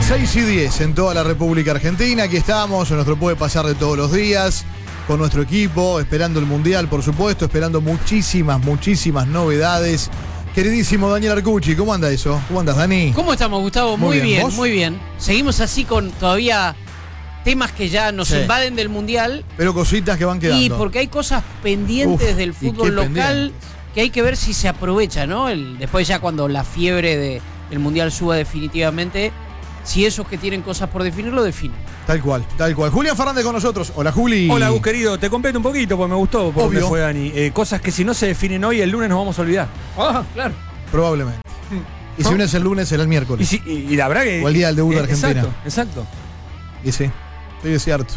6:10 en toda la República Argentina. Aquí estamos, en nuestro Puede Pasar de todos los días, con nuestro equipo, esperando el Mundial, por supuesto, esperando muchísimas novedades. Queridísimo Daniel Arcucci, ¿cómo anda eso? ¿Cómo andas, Dani? ¿Cómo estamos, Gustavo? Muy bien, ¿Vos? muy bien. Seguimos así con todavía temas que ya nos invaden del Mundial. Pero cositas que van quedando. Y porque hay cosas pendientes del fútbol local pendientes que hay que ver si se aprovecha, ¿no? Después ya cuando la fiebre del Mundial suba definitivamente, si esos que tienen cosas por definir, lo definen. Tal cual, tal cual. Julián Fernández con nosotros. Hola, Juli. Hola, Gus, querido. Te completo un poquito porque me gustó por Obvio. donde fue Dani. Cosas que si no se definen hoy, el lunes nos vamos a olvidar. Ah, claro. Probablemente. Y si no es el lunes, será el miércoles. Y la verdad que... O el día del debut de Argentina. Exacto. Y sí, es cierto.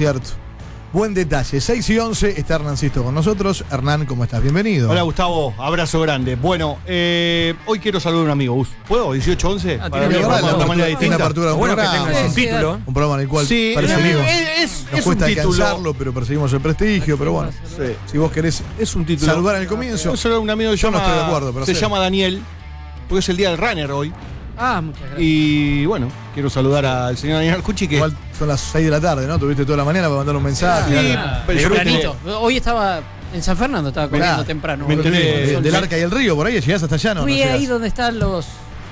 Buen detalle. 6:11, está Hernancito con nosotros. Hernán, ¿cómo estás? Bienvenido. Hola, Gustavo, abrazo grande. Bueno, hoy quiero saludar a un amigo. ¿Puedo? 18-11. tiene Para ver que de haber una manera una distinta. apertura de un Bueno que programa. tengas un Sí, título. Un programa en el cual Sí, parece es amigo. es Nos un cuesta título. alcanzarlo, pero perseguimos el prestigio. Pero bueno, Sí. si vos querés Es un título. saludar en el comienzo. Yo saludar a un amigo que Yo no estoy de acuerdo, pero se sí. llama Daniel, porque es el día del runner hoy. Ah, muchas gracias. Y bueno, quiero saludar al señor Daniel Arcucci que... Igual son las 6 de la tarde, ¿no? Tuviste toda la mañana para mandar un mensaje. Sí, algo. pero yo Tempranito. Hoy estaba en San Fernando, estaba corriendo Mirá, temprano. me enteré Del Arca y el Río, por ahí, llegás hasta allá, ¿no? Fui No llegás. ahí donde están las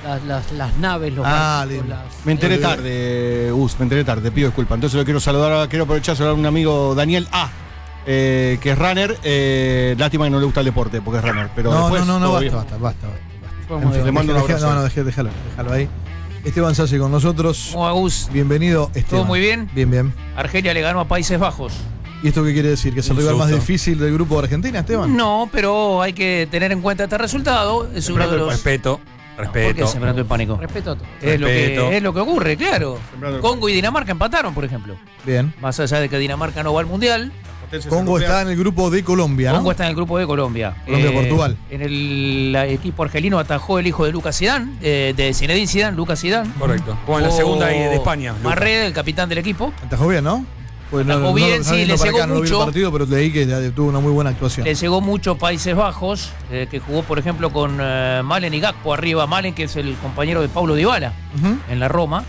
naves, los barcos, lindo. Me enteré tarde, me enteré tarde, te pido disculpas. Entonces lo quiero saludar, quiero aprovechar a saludar a un amigo, Daniel A., que es runner. Lástima que no le gusta el deporte, porque es runner. Pero No, después, no, todo basta. Podemos En fin, le mando un abrazo. No, déjalo ahí. Esteban Sassi con nosotros. ¿Cómo va, Gus? Bienvenido, Esteban. ¿Todo muy bien? Bien. Argelia le ganó a Países Bajos. ¿Y esto qué quiere decir? ¿Que es el Un rival más susto. difícil del grupo de Argentina, Esteban? No, pero hay que tener en cuenta este resultado. Es uno de Sembrando el los... respeto. ¿Por qué sembrando el pánico? Respeto a todo. Es Respeto. lo que ocurre, claro. Sembrando el Congo y Dinamarca empataron, por ejemplo. Bien. Más allá de que Dinamarca no va al Mundial, Congo está en el grupo de Colombia, ¿no? Congo está en el grupo de Colombia. Colombia-Portugal. En el equipo argelino atajó el hijo de Lucas Zidane, de Zinedine Zidane, Lucas Zidane. Correcto. Como en la segunda de España. Luca. Marré, el capitán del equipo. Atajó bien, ¿no? Pues Atajó bien, sí, le llegó no vi el mucho. partido, pero leí que tuvo una muy buena actuación. Le llegó mucho Países Bajos, que jugó, por ejemplo, con Malen y Gakpo arriba. Malen, que es el compañero de Paulo Dybala Ujú. en la Roma.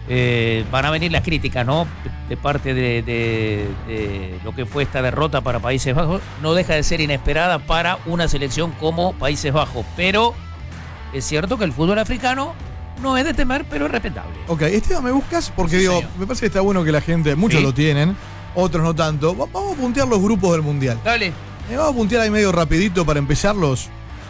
Van a venir las críticas, ¿no? De parte de lo que fue esta derrota para Países Bajos. No deja de ser inesperada para una selección como Países Bajos. Pero es cierto que el fútbol africano no es de temer, pero es respetable. Ok, Esteban, ¿me buscas? Porque Sí, digo, señor. me parece que está bueno que la gente, muchos Sí. lo tienen, otros no tanto. Vamos a puntear los grupos del Mundial. Dale. Vamos a puntear ahí medio rapidito para empezar los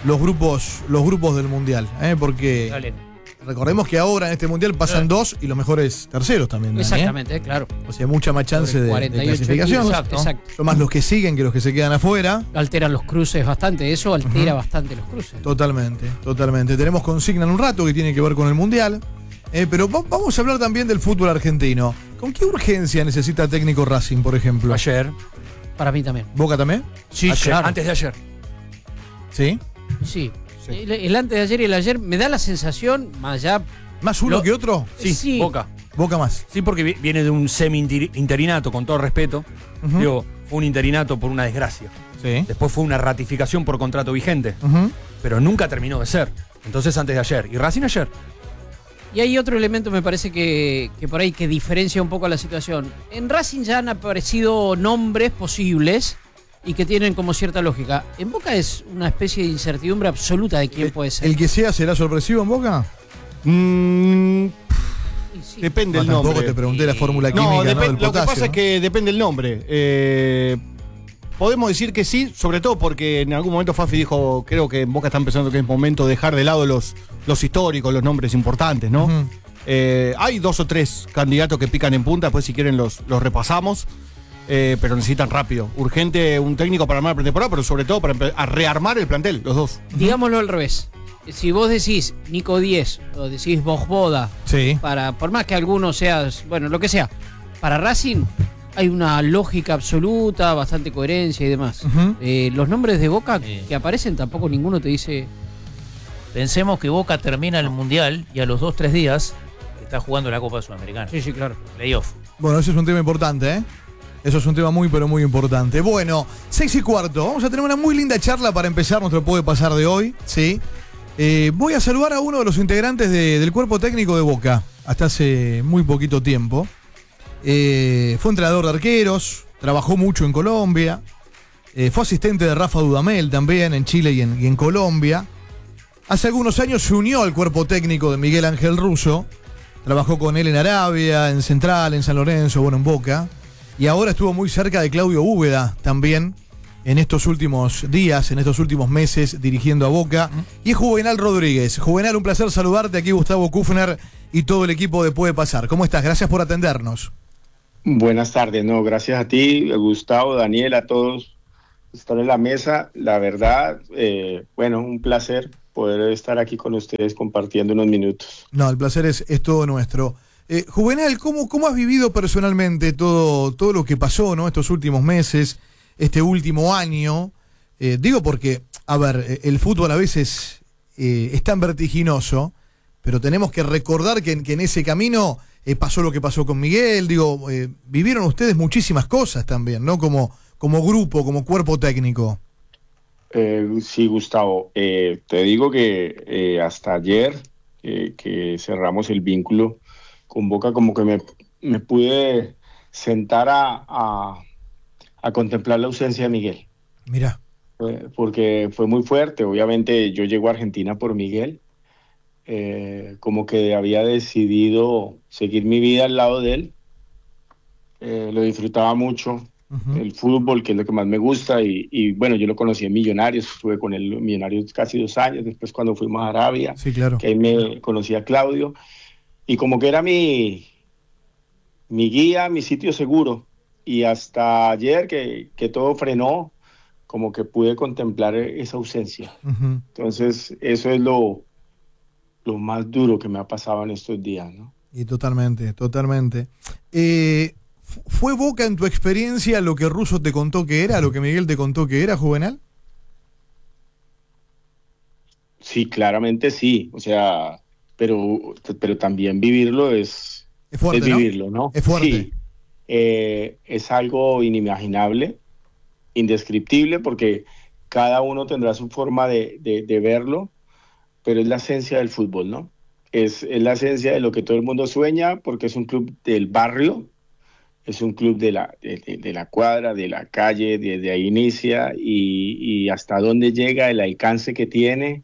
grupos del Mundial. Porque Dale. recordemos que ahora en este Mundial pasan dos y los mejores terceros también. Dani, Exactamente, claro. O sea, mucha más chance de 48 clasificación. equipos, Exacto. exacto. Son más los que siguen que los que se quedan afuera. Alteran los cruces bastante, eso altera bastante los cruces. Totalmente. Tenemos consigna en un rato que tiene que ver con el Mundial. Pero vamos a hablar también del fútbol argentino. ¿Con qué urgencia necesita técnico Racing, por ejemplo? Ayer. Para mí también. ¿Boca también? Sí, Ayer, claro. Antes de ayer. ¿Sí? Sí. El antes de ayer y el ayer me da la sensación, más allá. ¿Más uno que otro? Sí, Boca. Boca más. Sí, porque viene de un semi-interinato, con todo respeto. Ujú. Digo, fue un interinato por una desgracia. Sí. Después fue una ratificación por contrato vigente. Ujú. Pero nunca terminó de ser. Entonces antes de ayer. Y Racing ayer. Y hay otro elemento, me parece que por ahí que diferencia un poco la situación. En Racing ya han aparecido nombres posibles y que tienen como cierta lógica. En Boca es una especie de incertidumbre absoluta de quién puede ser. ¿El que sea será sorpresivo en Boca? Y sí. Depende del Tampoco nombre. te pregunté la fórmula química, No, ¿no? Del lo que potasio, pasa es ¿no? que depende del nombre. Podemos decir que sí, sobre todo porque en algún momento Fafi dijo, creo que en Boca está empezando que es momento de dejar de lado los históricos, los nombres importantes, ¿no? Ujú. Hay 2 o 3 candidatos que pican en punta, después si quieren los repasamos, pero necesitan rápido. Urgente un técnico para armar la pretemporada, pero sobre todo para a rearmar el plantel, los dos. Digámoslo al revés. Si vos decís Nico 10 o decís Vojvoda, Sí. por más que alguno seas, bueno, lo que sea, para Racing hay una lógica absoluta, bastante coherencia y demás. Ujú. Los nombres de Boca Sí. que aparecen tampoco ninguno te dice. Pensemos que Boca termina el Mundial y a los 2-3 días está jugando la Copa Sudamericana. Sí, claro. Playoff. Bueno, eso es un tema importante, ¿eh? Eso es un tema muy, pero muy importante. Bueno, 6:15. Vamos a tener una muy linda charla para empezar nuestro Puede Pasar de hoy, ¿sí? Voy a saludar a uno de los integrantes del cuerpo técnico de Boca, hasta hace muy poquito tiempo. Fue entrenador de arqueros, trabajó mucho en Colombia, fue asistente de Rafa Dudamel también en Chile y en Colombia. Hace algunos años se unió al cuerpo técnico de Miguel Ángel Russo, trabajó con él en Arabia, en Central, en San Lorenzo, bueno, en Boca, y ahora estuvo muy cerca de Claudio Úbeda también en estos últimos días, en estos últimos meses, dirigiendo a Boca. Y es Juvenal Rodríguez. Juvenal, un placer saludarte. Aquí Gustavo Kufner y todo el equipo de Puede Pasar. ¿Cómo estás? Gracias por atendernos. Buenas tardes, no, gracias a ti, Gustavo, Daniel, a todos estar en la mesa. La verdad, bueno, un placer poder estar aquí con ustedes compartiendo unos minutos. No, el placer es todo nuestro. Juvenal, ¿cómo has vivido personalmente todo lo que pasó, ¿no? Estos últimos meses, este último año? Digo porque, a ver, el fútbol a veces es tan vertiginoso, pero tenemos que recordar que en ese camino pasó lo que pasó con Miguel. Digo, vivieron ustedes muchísimas cosas también, ¿no? Como grupo, como cuerpo técnico. Sí, Gustavo, te digo que hasta ayer que cerramos el vínculo con Boca, como que me pude sentar a contemplar la ausencia de Miguel. Mira. Porque fue muy fuerte. Obviamente yo llego a Argentina por Miguel, como que había decidido seguir mi vida al lado de él. Lo disfrutaba mucho. El fútbol, que es lo que más me gusta, y bueno, yo lo conocí en Millonarios, estuve con él en Millonarios casi 2 años, después cuando fuimos a Arabia, sí, claro, que ahí me conocí a Claudio, y como que era mi guía, mi sitio seguro, y hasta ayer que todo frenó, como que pude contemplar esa ausencia. Entonces, eso es lo más duro que me ha pasado en estos días, ¿no? Y totalmente. ¿Fue Boca en tu experiencia lo que Russo te contó que era, lo que Miguel te contó que era, Juvenal? Sí, claramente sí. O sea, pero también vivirlo es fuerte, es vivirlo, ¿no? Es fuerte. Sí, es algo inimaginable, indescriptible, porque cada uno tendrá su forma de verlo, pero es la esencia del fútbol, ¿no? Es la esencia de lo que todo el mundo sueña, porque es un club del barrio. Es un club de la cuadra, de la calle, desde ahí inicia y hasta dónde llega, el alcance que tiene,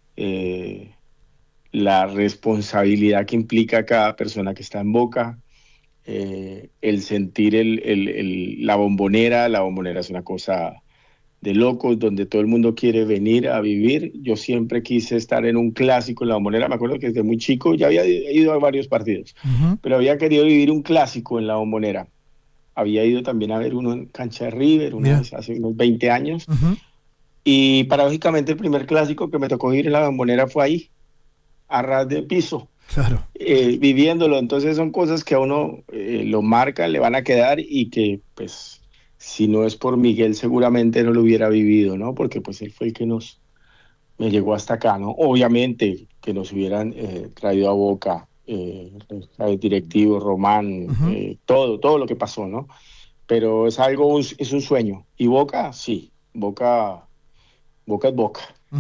la responsabilidad que implica cada persona que está en Boca, el sentir la bombonera es una cosa de locos, donde todo el mundo quiere venir a vivir. Yo siempre quise estar en un clásico en la Bombonera. Me acuerdo que desde muy chico ya había ido a varios partidos, pero había querido vivir un clásico en la Bombonera. Había ido también a ver uno en Cancha de River una vez hace unos 20 años. Y paradójicamente el primer clásico que me tocó vivir en la Bombonera fue ahí, a ras de piso. Claro. Viviéndolo. Entonces son cosas que a uno lo marcan, le van a quedar, y que pues si no es por Miguel seguramente no lo hubiera vivido, ¿no? Porque pues él fue el que me llegó hasta acá, ¿no? Obviamente que nos hubieran traído a Boca, los directivos, Román, todo lo que pasó, ¿no? Pero es un sueño. Y Boca, sí, Boca es Boca.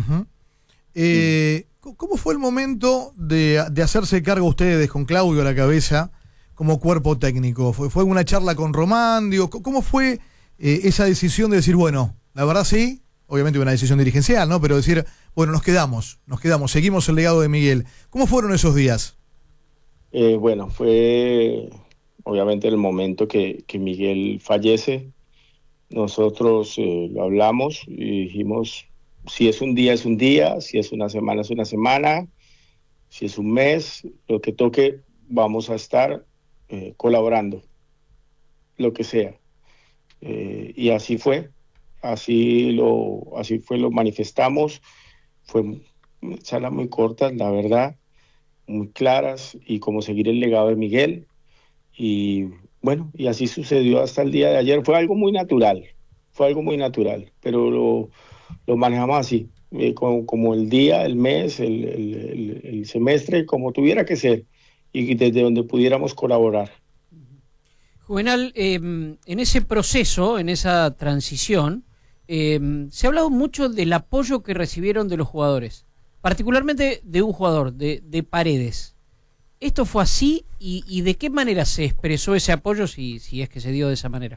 ¿Cómo fue el momento de hacerse cargo ustedes con Claudio a la cabeza como cuerpo técnico? ¿Fue una charla con Román? Digo, ¿cómo fue esa decisión de decir, bueno, la verdad sí, obviamente una decisión dirigencial, ¿no? Pero decir, bueno, nos quedamos, seguimos el legado de Miguel. ¿Cómo fueron esos días? Bueno, fue obviamente el momento que Miguel fallece. Nosotros lo hablamos y dijimos, si es un día, es un día, si es una semana, es una semana, si es un mes, lo que toque, vamos a estar colaborando, lo que sea. Y así fue, así lo manifestamos. Fue charlas muy cortas, la verdad, muy claras, y como seguir el legado de Miguel. Y bueno, y así sucedió hasta el día de ayer. Fue algo muy natural, pero lo manejamos así, como el día, el mes, el semestre, como tuviera que ser, y desde donde pudiéramos colaborar. Juvenal, en ese proceso, en esa transición, se ha hablado mucho del apoyo que recibieron de los jugadores, particularmente de un jugador, de Paredes. ¿Esto fue así y de qué manera se expresó ese apoyo si es que se dio de esa manera?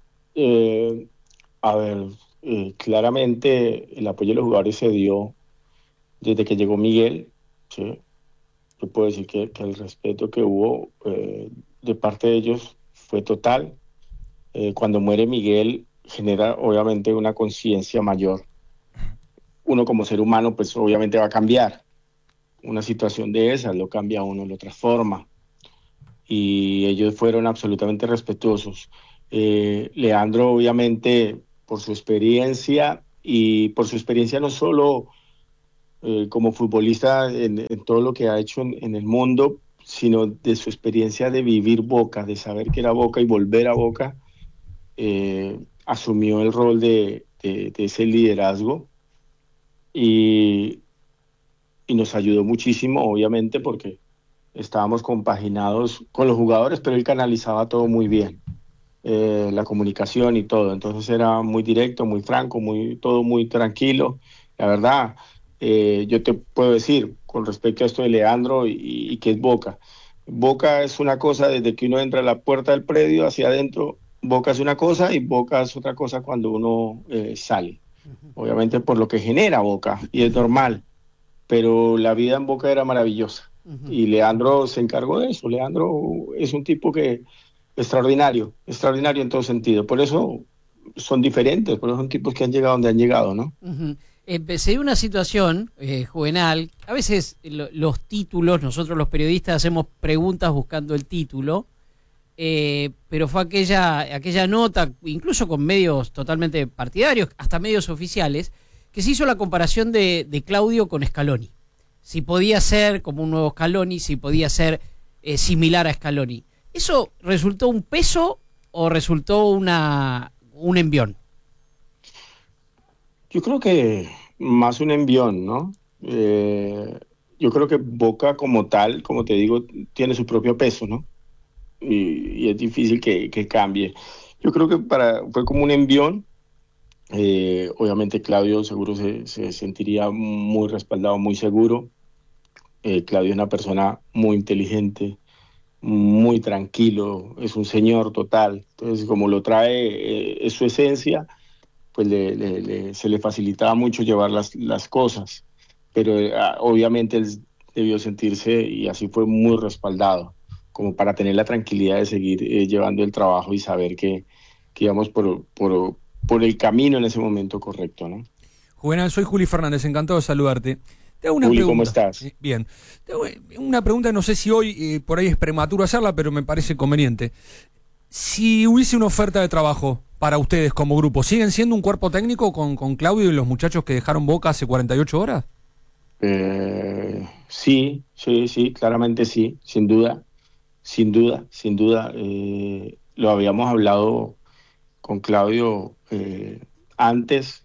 A ver, claramente el apoyo de los jugadores se dio desde que llegó Miguel, ¿sí? Yo puedo decir que el respeto que hubo de parte de ellos fue total. Cuando muere Miguel genera obviamente una conciencia mayor. Uno como ser humano pues obviamente va a cambiar. Una situación de esas lo cambia a uno, lo transforma. Y ellos fueron absolutamente respetuosos. Leandro obviamente por su experiencia y por su experiencia no solo como futbolista en todo lo que ha hecho en el mundo, sino de su experiencia de vivir Boca, de saber que era Boca y volver a Boca, asumió el rol de ese liderazgo y nos ayudó muchísimo, obviamente, porque estábamos compaginados con los jugadores, pero él canalizaba todo muy bien, la comunicación y todo. Entonces era muy directo, muy franco, todo muy tranquilo. La verdad, yo te puedo decir, con respecto a esto de Leandro y que es Boca. Boca es una cosa desde que uno entra a la puerta del predio hacia adentro. Boca es una cosa y Boca es otra cosa cuando uno sale. Obviamente por lo que genera Boca, y es normal, pero la vida en Boca era maravillosa. Y Leandro se encargó de eso. Leandro es un tipo que extraordinario en todo sentido. Por eso son diferentes, por eso son tipos que han llegado donde han llegado, ¿no? Se dio una situación, Juvenal, a veces los títulos, nosotros los periodistas hacemos preguntas buscando el título, pero fue aquella nota, incluso con medios totalmente partidarios, hasta medios oficiales, que se hizo la comparación de Claudio con Scaloni. Si podía ser como un nuevo Scaloni, si podía ser similar a Scaloni. ¿Eso resultó un peso o resultó un envión? Yo creo que más un envión, ¿no? Yo creo que Boca como tal, como te digo, tiene su propio peso, ¿no? Y es difícil que cambie. Yo creo que fue como un envión. Obviamente Claudio seguro se sentiría muy respaldado, muy seguro. Claudio es una persona muy inteligente, muy tranquilo, es un señor total. Entonces, como lo trae, es su esencia, pues se le facilitaba mucho llevar las cosas. Pero obviamente él debió sentirse, y así fue, muy respaldado, como para tener la tranquilidad de seguir llevando el trabajo y saber que íbamos por el camino en ese momento correcto, ¿no? Juvenal, soy Juli Fernández, encantado de saludarte. Te hago una Juli, pregunta. ¿cómo estás? Bien. Te hago una pregunta, no sé si hoy por ahí es prematuro hacerla, pero me parece conveniente. Si hubiese una oferta de trabajo para ustedes como grupo, ¿siguen siendo un cuerpo técnico con Claudio y los muchachos que dejaron Boca hace 48 horas? Sí, claramente sí, sin duda. Lo habíamos hablado con Claudio antes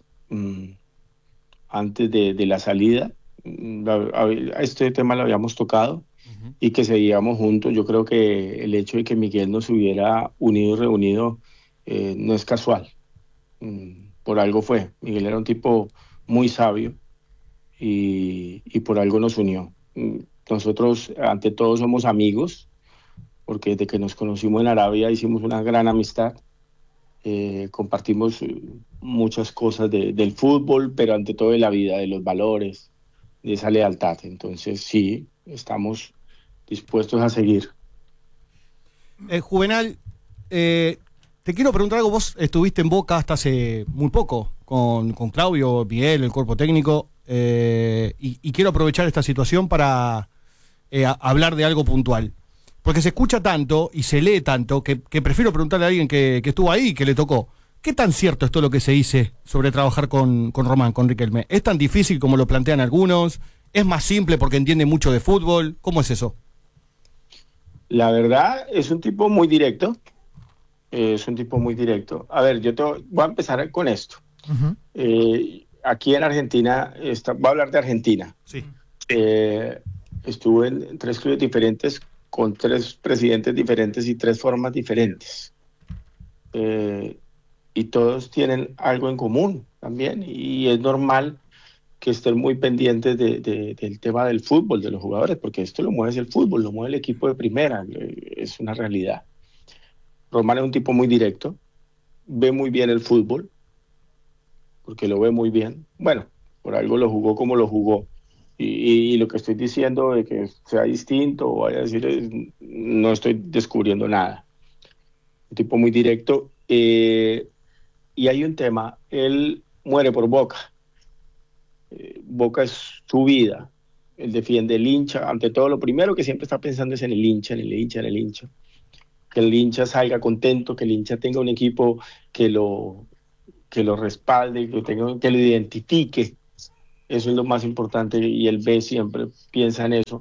de la salida. Este tema lo habíamos tocado y que seguíamos juntos. Yo creo que el hecho de que Miguel nos hubiera unido y reunido no es casual. Por algo fue. Miguel era un tipo muy sabio y por algo nos unió. Nosotros ante todo somos amigos, porque desde que nos conocimos en Arabia hicimos una gran amistad. Compartimos muchas cosas del fútbol, pero ante todo de la vida, de los valores, de esa lealtad. Entonces sí, estamos dispuestos a seguir. Juvenal, te quiero preguntar algo. Vos estuviste en Boca hasta hace muy poco con Claudio, Miguel, el cuerpo técnico, y quiero aprovechar esta situación para hablar de algo puntual. Porque se escucha tanto y se lee tanto que prefiero preguntarle a alguien que estuvo ahí, que le tocó. ¿Qué tan cierto es todo lo que se dice sobre trabajar con Román, con Riquelme? ¿Es tan difícil como lo plantean algunos? ¿Es más simple porque entiende mucho de fútbol? ¿Cómo es eso? La verdad, es un tipo muy directo. A ver, voy a empezar con esto. Aquí en Argentina, voy a hablar de Argentina. Sí. Estuve en 3 clubes diferentes, con 3 presidentes diferentes y 3 formas diferentes. Y todos tienen algo en común también, y es normal que estén muy pendientes del tema del fútbol, de los jugadores, porque esto lo mueve el fútbol, lo mueve el equipo de primera, es una realidad. Román es un tipo muy directo, ve muy bien el fútbol, porque lo ve muy bien. Bueno, por algo lo jugó como lo jugó. Y lo que estoy diciendo de que sea distinto o vaya a decir, no estoy descubriendo nada. Un tipo muy directo. Y hay un tema, él muere por Boca. Boca es su vida. Él defiende el hincha. Ante todo, lo primero que siempre está pensando es en el hincha, en el hincha, en el hincha. Que el hincha salga contento, que el hincha tenga un equipo que lo respalde, que lo identifique. Eso es lo más importante y él ve siempre, piensa en eso.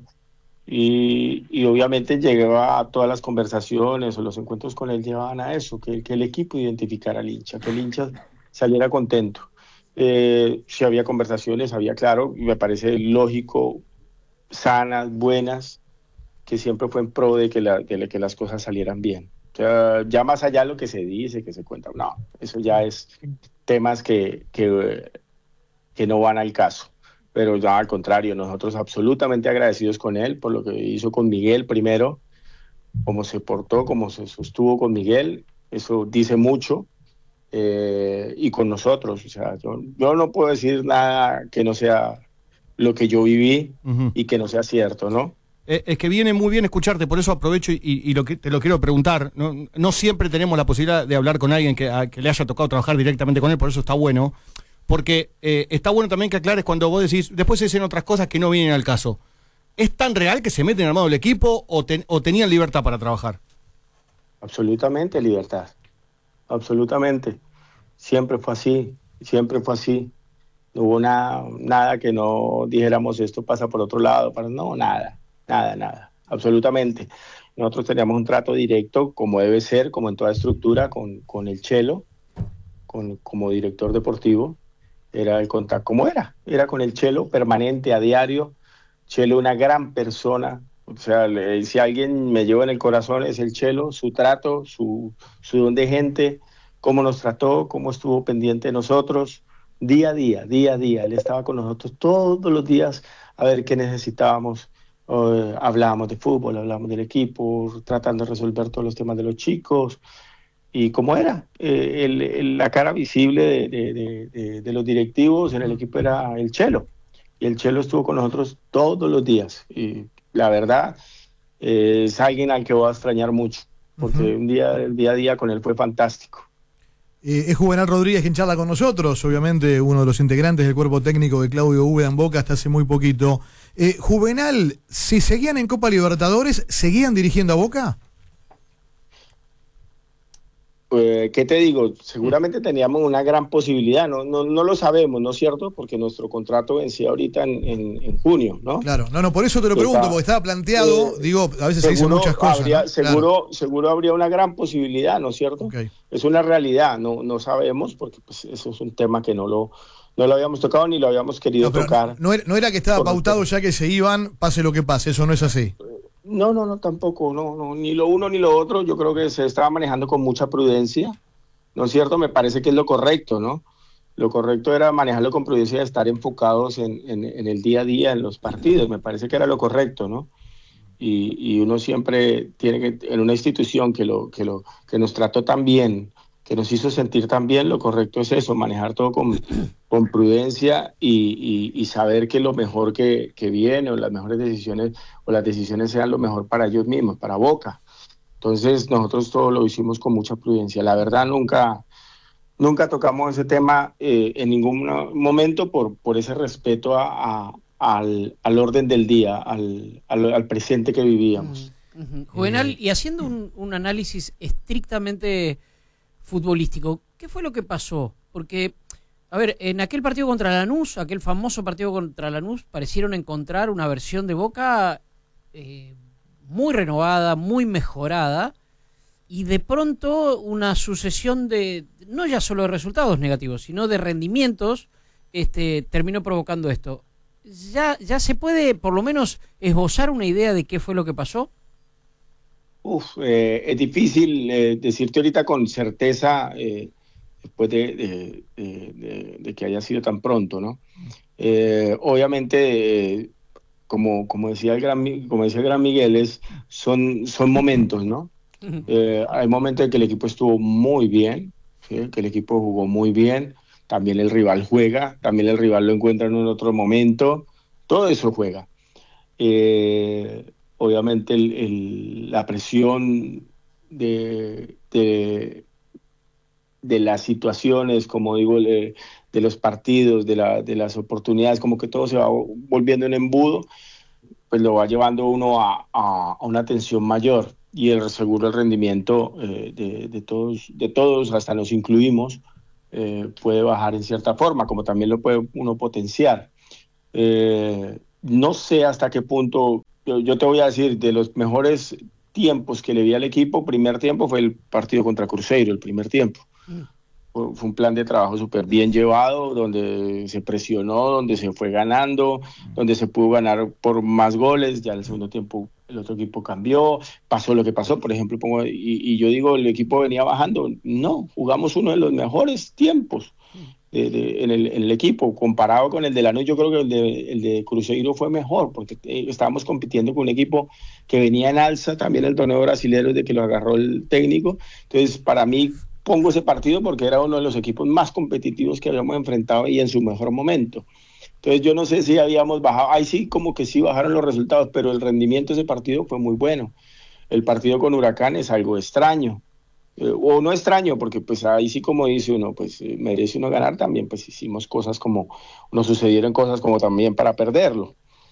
Y obviamente llegaba a todas las conversaciones o los encuentros con él llevaban a eso, que el equipo identificara al hincha, que el hincha saliera contento. Si había conversaciones, había claro, y me parece lógico, sanas, buenas, que siempre fue en pro de que las cosas salieran bien. O sea, ya más allá de lo que se dice, que se cuenta, no, eso ya es temas que no van al caso. Pero ya al contrario, nosotros absolutamente agradecidos con él por lo que hizo con Miguel primero, cómo se portó, cómo se sostuvo con Miguel, eso dice mucho, y con nosotros. O sea, yo no puedo decir nada que no sea lo que yo viví y que no sea cierto, ¿no? Es que viene muy bien escucharte, por eso aprovecho y te lo quiero preguntar. No siempre tenemos la posibilidad de hablar con alguien que le haya tocado trabajar directamente con él, por eso está bueno. Porque está bueno también que aclares cuando vos decís, después se dicen otras cosas que no vienen al caso. ¿Es tan real que se meten al armado del equipo o tenían libertad para trabajar? Absolutamente libertad, absolutamente. Siempre fue así, siempre fue así. No hubo nada que no dijéramos esto pasa por otro lado, no, nada, absolutamente. Nosotros teníamos un trato directo, como debe ser, como en toda estructura, con el Chelo, como director deportivo. Era el contacto, como era con el Chelo, permanente, a diario. Chelo, una gran persona, o sea, si alguien me lleva en el corazón es el Chelo, su trato, su don de gente, cómo nos trató, cómo estuvo pendiente de nosotros, día a día, él estaba con nosotros todos los días a ver qué necesitábamos. Hablábamos de fútbol, hablábamos del equipo, tratando de resolver todos los temas de los chicos. Y como era, la cara visible de los directivos en el equipo era el Chelo. Y el Chelo estuvo con nosotros todos los días. Y la verdad, es alguien al que voy a extrañar mucho, porque el día a día con él fue fantástico. Es Juvenal Rodríguez quien charla con nosotros, obviamente uno de los integrantes del cuerpo técnico de Claudio Úbeda en Boca hasta hace muy poquito. Juvenal, si seguían en Copa Libertadores, ¿seguían dirigiendo a Boca? ¿Qué te digo? Seguramente teníamos una gran posibilidad, no lo sabemos, ¿no es cierto? Porque nuestro contrato vencía ahorita en junio, ¿no? Claro, por eso te lo pregunto, porque estaba planteado, digo, a veces se dicen muchas cosas. Seguro habría una gran posibilidad, ¿no es cierto? Okay. Es una realidad, no sabemos, porque pues, eso es un tema que no lo habíamos tocado ni lo habíamos querido tocar. No era que estaba pautado ya que se iban, pase lo que pase, eso no es así. No, tampoco, no, ni lo uno ni lo otro. Yo creo que se estaba manejando con mucha prudencia, ¿no es cierto? Me parece que es lo correcto, ¿no? Lo correcto era manejarlo con prudencia, estar enfocados en el día a día, en los partidos. Me parece que era lo correcto, ¿no? Y uno siempre tiene que, en una institución que nos trató tan bien, que nos hizo sentir tan bien, lo correcto es eso, manejar todo con prudencia y saber que lo mejor que viene o las mejores decisiones o las decisiones sean lo mejor para ellos mismos, para Boca. Entonces nosotros todo lo hicimos con mucha prudencia. La verdad nunca tocamos ese tema en ningún momento por ese respeto al orden del día, al presente que vivíamos. Juvenal, y haciendo un análisis estrictamente futbolístico, ¿qué fue lo que pasó? Porque, a ver, en aquel partido contra Lanús, aquel famoso partido contra Lanús, parecieron encontrar una versión de Boca muy renovada, muy mejorada, y de pronto una sucesión de, no ya solo de resultados negativos, sino de rendimientos, terminó provocando esto. ¿Ya se puede por lo menos esbozar una idea de qué fue lo que pasó? Es difícil decirte ahorita con certeza después de que haya sido tan pronto, ¿no? Obviamente, como decía como decía el gran Miguel, son momentos, ¿no? Hay momentos en que el equipo estuvo muy bien, ¿sí? Que el equipo jugó muy bien, también el rival juega, también el rival lo encuentra en un otro momento, todo eso juega. Obviamente la presión de las situaciones, como digo, de los partidos, de las oportunidades, como que todo se va volviendo en embudo, pues lo va llevando uno a una tensión mayor y seguro el rendimiento de todos, hasta nos incluimos, puede bajar en cierta forma, como también lo puede uno potenciar. No sé hasta qué punto, yo te voy a decir, de los mejores tiempos que le vi al equipo, primer tiempo fue el partido contra Cruzeiro, el primer tiempo. Fue un plan de trabajo súper bien llevado, donde se presionó, donde se fue ganando, donde se pudo ganar por más goles. Ya en el segundo tiempo el otro equipo cambió, pasó lo que pasó, por ejemplo, y yo digo, el equipo venía bajando. No, jugamos uno de los mejores tiempos en el equipo, comparado con el de Lanús. Yo creo que el de Cruzeiro fue mejor, porque estábamos compitiendo con un equipo que venía en alza, también el torneo brasileño de que lo agarró el técnico. Entonces, para mí, pongo ese partido porque era uno de los equipos más competitivos que habíamos enfrentado y en su mejor momento. Entonces yo no sé si habíamos bajado, ahí sí como que sí bajaron los resultados, pero el rendimiento de ese partido fue muy bueno. El partido con Huracán es algo extraño, o no extraño, porque pues ahí sí, como dice uno, pues merece uno ganar. También pues hicimos cosas como, nos sucedieron cosas como también para perderlo.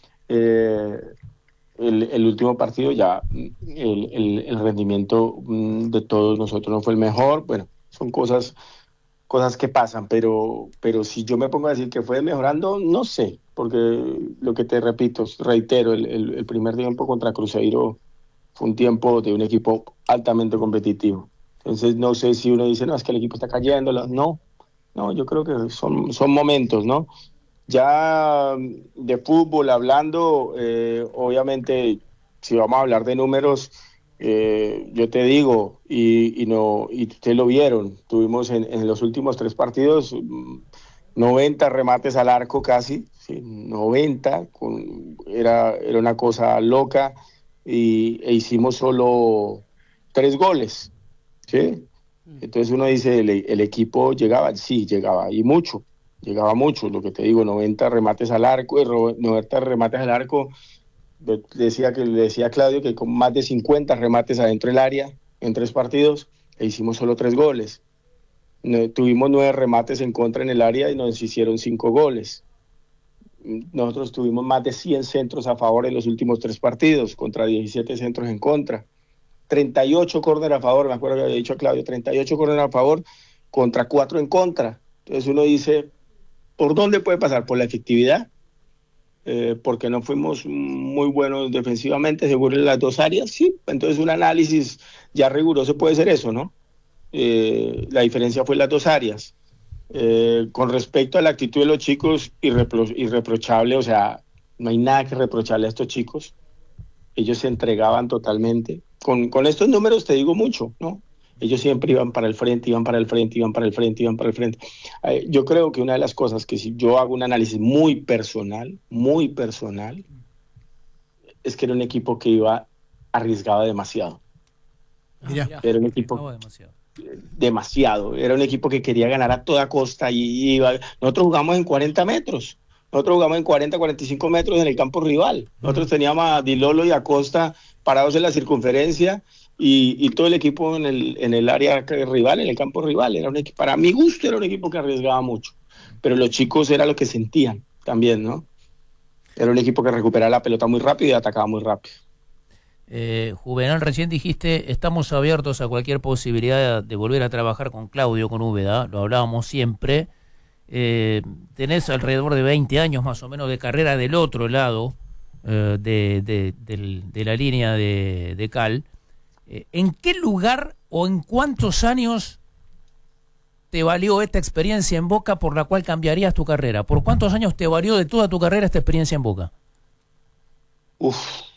El último partido ya el rendimiento de todos nosotros no fue el mejor. Bueno, son cosas que pasan, pero si yo me pongo a decir que fue mejorando, no sé, porque lo que te repito, reitero, el primer tiempo contra Cruzeiro fue un tiempo de un equipo altamente competitivo. Entonces no sé si uno dice, no, es que el equipo está cayendo. No, yo creo que son momentos, ¿no? Ya de fútbol hablando, obviamente, si vamos a hablar de números, yo te digo, y ustedes lo vieron, tuvimos en los últimos 3 partidos 90 remates al arco casi, ¿sí? 90, era una cosa loca, e hicimos solo 3 goles, ¿sí? Entonces uno dice, el equipo llegaba, sí, llegaba lo que te digo, 90 remates al arco, 90 remates al arco. Le decía a Claudio que con más de 50 remates adentro del área en 3 partidos, e hicimos solo 3 goles. Tuvimos 9 remates en contra en el área y nos hicieron 5 goles. Nosotros tuvimos más de 100 centros a favor en los últimos 3 partidos, contra 17 centros en contra. 38 córner a favor, me acuerdo que había dicho a Claudio, 38 córner a favor contra 4 en contra. Entonces uno dice, ¿por dónde puede pasar? ¿Por la efectividad? Porque no fuimos muy buenos defensivamente, seguro en las 2 áreas, sí. Entonces un análisis ya riguroso puede ser eso, ¿no? La diferencia fue en las 2 áreas. Con respecto a la actitud de los chicos, irreprochable, o sea, no hay nada que reprocharle a estos chicos. Ellos se entregaban totalmente. Con estos números te digo mucho, ¿no? Ellos siempre iban para el frente, iban para el frente, iban para el frente, iban para el frente. Yo creo que una de las cosas que si yo hago un análisis muy personal, es que era un equipo que arriesgaba demasiado. Mirá. Era un equipo demasiado. Era un equipo que quería ganar a toda costa y iba. Nosotros jugamos en 40 metros. Nosotros jugamos en 40, 45 metros en el campo rival. Nosotros teníamos a Di Lolo y a Costa parados en la circunferencia y todo el equipo en el área rival, en el campo rival. Para mi gusto era un equipo que arriesgaba mucho. Pero los chicos era lo que sentían también, ¿no? Era un equipo que recuperaba la pelota muy rápido y atacaba muy rápido. Juvenal, recién dijiste, estamos abiertos a cualquier posibilidad de volver a trabajar con Claudio, con Úbeda, lo hablábamos siempre. Tenés alrededor de 20 años más o menos de carrera del otro lado de la línea de Cal. ¿En qué lugar o en cuántos años te valió esta experiencia en Boca por la cual cambiarías tu carrera? ¿Por cuántos años te valió de toda tu carrera esta experiencia en Boca?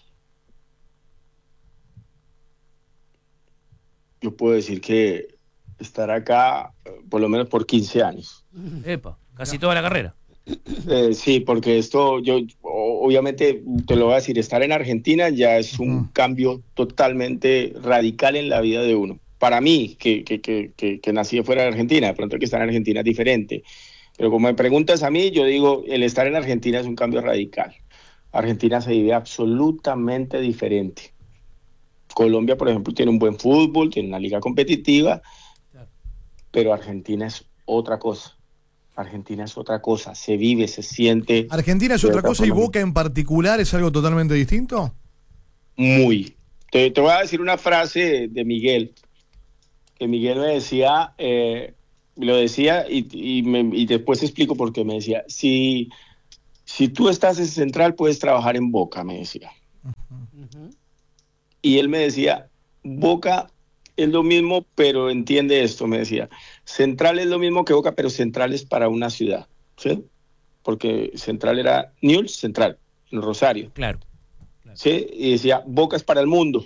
Yo puedo decir que estar acá por lo menos por 15 años. Epa, casi toda la carrera. Sí, porque esto, obviamente, te lo voy a decir, estar en Argentina ya es un cambio totalmente radical en la vida de uno. Para mí, que nací fuera de Argentina, de pronto el que está en Argentina es diferente. Pero como me preguntas a mí, yo digo, el estar en Argentina es un cambio radical. Argentina se vive absolutamente diferente. Colombia, por ejemplo, tiene un buen fútbol, tiene una liga competitiva, pero Argentina es otra cosa. Argentina es otra cosa, se vive, se siente. ¿Argentina es otra cosa y Boca en particular es algo totalmente distinto? Muy. Te voy a decir una frase de Miguel, que Miguel me decía, lo decía y después explico por qué. Me decía, si tú estás en Central puedes trabajar en Boca, me decía. Y él me decía, Boca es lo mismo, pero entiende esto, me decía. Central es lo mismo que Boca, pero Central es para una ciudad, ¿sí? Porque Central era Newell's Central, en Rosario. Claro. ¿Sí? Y decía, Boca es para el mundo.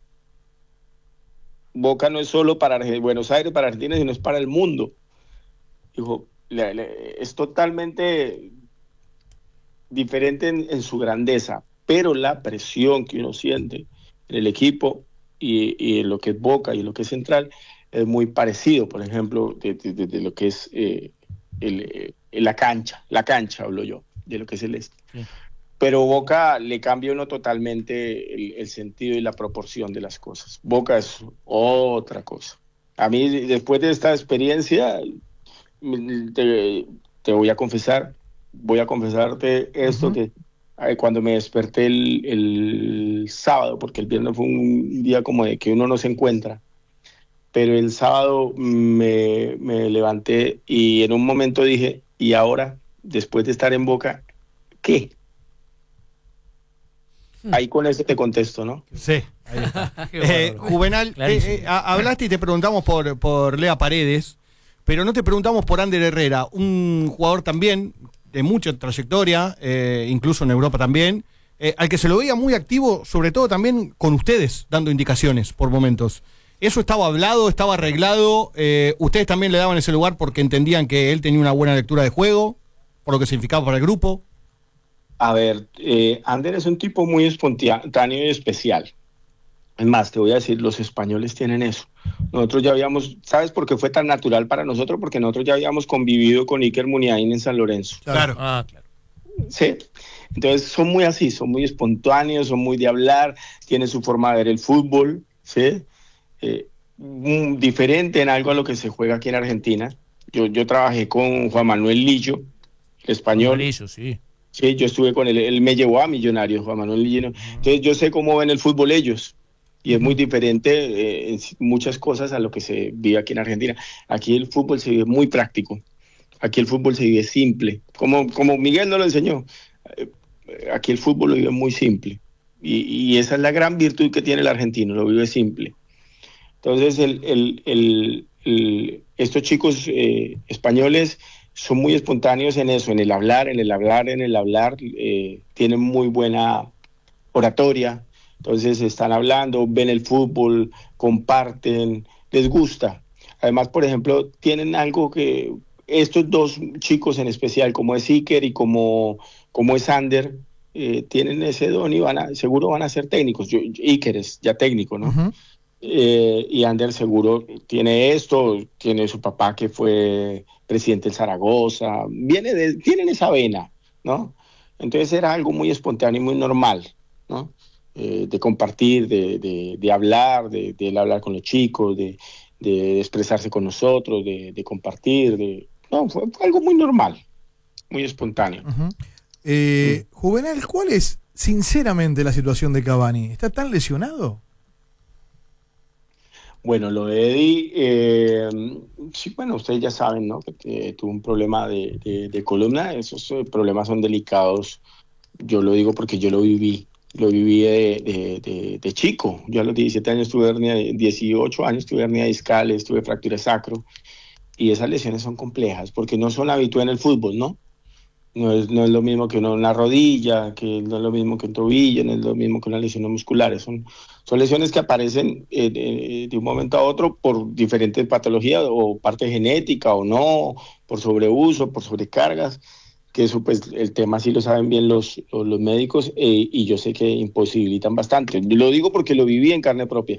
Boca no es solo para Buenos Aires, para Argentina, sino es para el mundo. Dijo, es totalmente diferente en su grandeza, pero la presión que uno siente en el equipo y en lo que es Boca y en lo que es Central es muy parecido, por ejemplo, de lo que es la cancha hablo yo, de lo que es el este. Sí. Pero Boca le cambia uno totalmente el sentido y la proporción de las cosas. Boca es otra cosa. A mí, después de esta experiencia, te voy a confesarte esto, que cuando me desperté el sábado, porque el viernes fue un día como de que uno no se encuentra, pero el sábado me levanté y en un momento dije, ¿y ahora, después de estar en Boca, qué? Ahí con eso te contesto, ¿no? Sí, ahí está. Juvenal, hablaste y te preguntamos por Lea Paredes, pero no te preguntamos por Ander Herrera, un jugador también de mucha trayectoria, incluso en Europa también, al que se lo veía muy activo, sobre todo también con ustedes, dando indicaciones por momentos. ¿Eso estaba hablado, estaba arreglado? ¿Ustedes también le daban ese lugar porque entendían que él tenía una buena lectura de juego, por lo que significaba para el grupo? A ver, Ander es un tipo muy espontáneo y especial. Es más, te voy a decir, los españoles tienen eso. Nosotros ya habíamos, ¿sabes por qué fue tan natural para nosotros? Porque nosotros ya habíamos convivido con Iker Muniain en San Lorenzo. Claro. Claro. Sí. Entonces son muy así, son muy espontáneos, son muy de hablar, tienen su forma de ver el fútbol, ¿sí? Diferente en algo a lo que se juega aquí en Argentina. Yo trabajé con Juan Manuel Lillo, español. Lillo, sí. Sí, yo estuve con él me llevó a Millonarios, Juan Manuel Lillo. Entonces yo sé cómo ven el fútbol ellos. Y es muy diferente en muchas cosas a lo que se vive aquí en Argentina. Aquí el fútbol se vive muy práctico. Aquí el fútbol se vive simple. Como Miguel nos lo enseñó. Aquí el fútbol lo vive muy simple. Y esa es la gran virtud que tiene el argentino, lo vive simple. Entonces estos chicos españoles son muy espontáneos en eso, en el hablar. Tienen muy buena oratoria. Entonces están hablando, ven el fútbol, comparten, les gusta. Además, por ejemplo, tienen algo que estos dos chicos en especial, como es Iker y como es Ander, tienen ese don y seguro van a ser técnicos. Iker es ya técnico, ¿no? Uh-huh. Y Ander seguro tiene esto, tiene su papá que fue presidente del Zaragoza, tienen esa vena, ¿no? Entonces era algo muy espontáneo y muy normal, ¿no? De compartir, de hablar, de hablar con los chicos, de expresarse con nosotros, de compartir, fue algo muy normal, muy espontáneo. Uh-huh. Juvenal, ¿cuál es sinceramente la situación de Cavani? ¿Está tan lesionado? Bueno, lo de Eddie, sí, bueno, ustedes ya saben, ¿no? Que tuvo un problema de columna. Esos problemas son delicados. Yo lo digo porque yo lo viví de chico. Yo a los 17 años tuve hernia, 18 años tuve hernia discal, tuve fractura de sacro. Y esas lesiones son complejas porque no son habituales en el fútbol, ¿no? No es lo mismo que una rodilla, que no es lo mismo que un tobillo, no es lo mismo que una lesión muscular. Son lesiones que aparecen de un momento a otro por diferentes patologías o parte genética o no, por sobreuso, por sobrecargas, que eso pues el tema sí lo saben bien los médicos y yo sé que imposibilitan bastante. Lo digo porque lo viví en carne propia.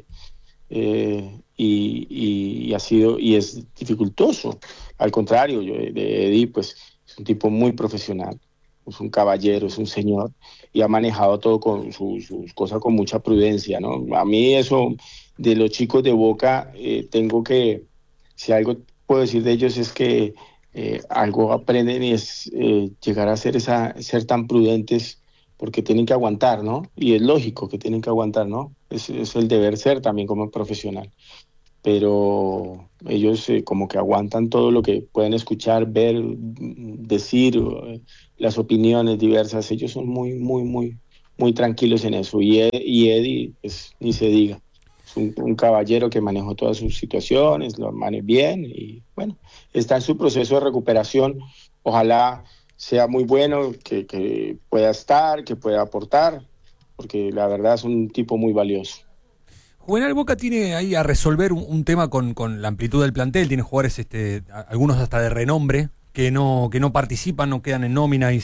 Y ha sido y es dificultoso. Al contrario, de Eddie, pues es un tipo muy profesional, es un caballero, es un señor y ha manejado todo con sus cosas con mucha prudencia, ¿no? A mí eso de los chicos de Boca, si algo puedo decir de ellos es que algo aprenden y es llegar a ser tan prudentes porque tienen que aguantar, ¿no? Y es lógico que tienen que aguantar, ¿no? Es el deber ser también como profesional. Pero ellos como que aguantan todo lo que pueden escuchar, ver, decir, las opiniones diversas. Ellos son muy, muy, muy, muy tranquilos en eso. Y Eddie, pues, ni se diga. Es un caballero que manejó todas sus situaciones, lo maneja bien y bueno, está en su proceso de recuperación. Ojalá sea muy bueno, que pueda estar, que pueda aportar, porque la verdad es un tipo muy valioso. Juvenal, Boca tiene ahí a resolver un tema con la amplitud del plantel, tiene jugadores algunos hasta de renombre que no participan, no quedan en nómina y